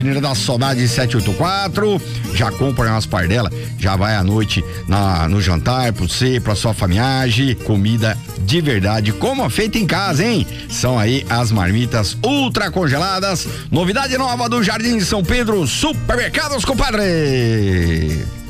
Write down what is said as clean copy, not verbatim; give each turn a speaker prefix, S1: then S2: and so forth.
S1: Avenida da Saudade 784, já compra umas pardelas, já vai à noite no jantar, pra você, pra sua família, comida de verdade, como feita em casa, hein? São aí as marmitas ultra congeladas, novidade nova do Jardim de São Pedro, Supermercados, compadre!